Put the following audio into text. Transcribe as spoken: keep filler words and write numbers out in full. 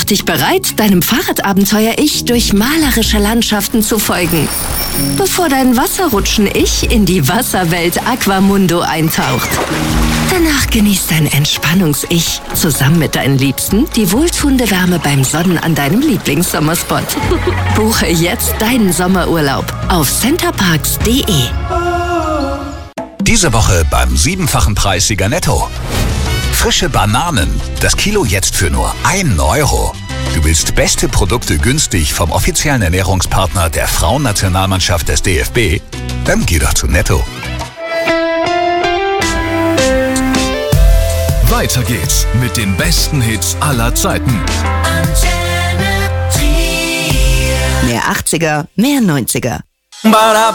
dich bereit, deinem Fahrradabenteuer-Ich durch malerische Landschaften zu folgen, bevor dein Wasserrutschen-Ich in die Wasserwelt Aquamundo eintaucht. Danach genießt dein Entspannungs-Ich zusammen mit deinen Liebsten die wohltuende Wärme beim Sonnen an deinem Lieblingssommerspot. Buche jetzt deinen Sommerurlaub auf centerparks punkt de. Diese Woche beim siebenfachen Preissieger Netto. Frische Bananen, das Kilo jetzt für nur ein Euro. Du willst beste Produkte günstig vom offiziellen Ernährungspartner der Frauennationalmannschaft des D F B? Dann geh doch zu Netto. Weiter geht's mit den besten Hits aller Zeiten. Mehr achtziger, mehr neunziger.